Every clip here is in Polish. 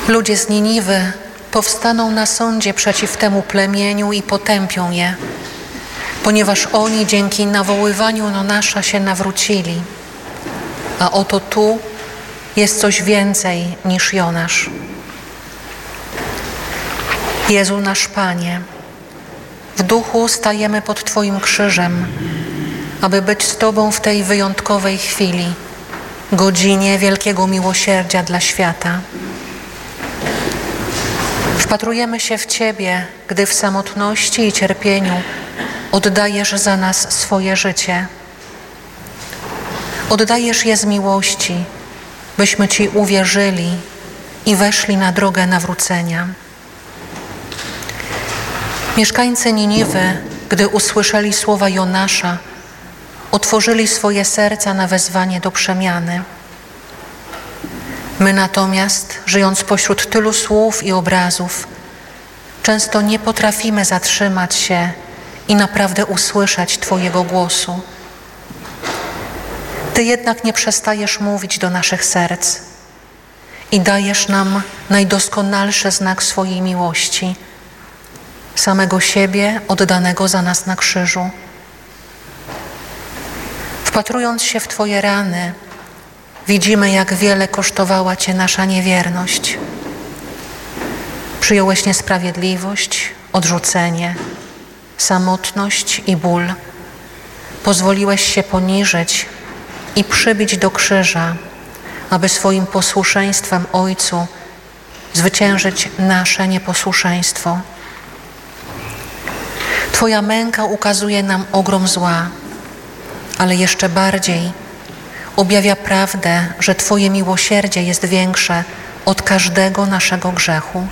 Ludzie z Niniwy powstaną na sądzie przeciw temu plemieniu i potępią je, ponieważ oni dzięki nawoływaniu Jonasza się nawrócili. A oto tu jest coś więcej niż Jonasz. Jezu nasz Panie, w duchu stajemy pod Twoim krzyżem, aby być z Tobą w tej wyjątkowej chwili, godzinie wielkiego miłosierdzia dla świata. Wpatrujemy się w Ciebie, gdy w samotności i cierpieniu oddajesz za nas swoje życie. Oddajesz je z miłości, byśmy Ci uwierzyli i weszli na drogę nawrócenia. Mieszkańcy Niniwy, gdy usłyszeli słowa Jonasza, otworzyli swoje serca na wezwanie do przemiany. My natomiast, żyjąc pośród tylu słów i obrazów, często nie potrafimy zatrzymać się i naprawdę usłyszeć Twojego głosu. Ty jednak nie przestajesz mówić do naszych serc i dajesz nam najdoskonalszy znak swojej miłości, samego siebie oddanego za nas na krzyżu. Wpatrując się w Twoje rany, widzimy, jak wiele kosztowała Cię nasza niewierność. Przyjąłeś niesprawiedliwość, odrzucenie, samotność i ból. Pozwoliłeś się poniżyć i przybić do krzyża, aby swoim posłuszeństwem Ojcu zwyciężyć nasze nieposłuszeństwo. Twoja męka ukazuje nam ogrom zła, ale jeszcze bardziej objawia prawdę, że Twoje miłosierdzie jest większe od każdego naszego grzechu.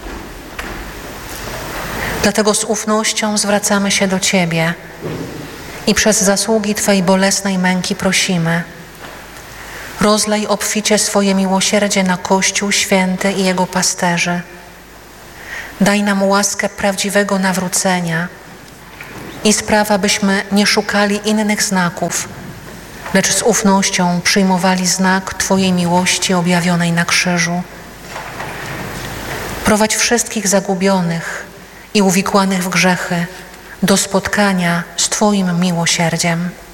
Dlatego z ufnością zwracamy się do Ciebie i przez zasługi Twej bolesnej męki prosimy: rozlej obficie swoje miłosierdzie na Kościół święty i jego pasterzy. Daj nam łaskę prawdziwego nawrócenia i spraw, abyśmy nie szukali innych znaków, lecz z ufnością przyjmowali znak Twojej miłości objawionej na krzyżu. Prowadź wszystkich zagubionych i uwikłanych w grzechy do spotkania z Twoim miłosierdziem.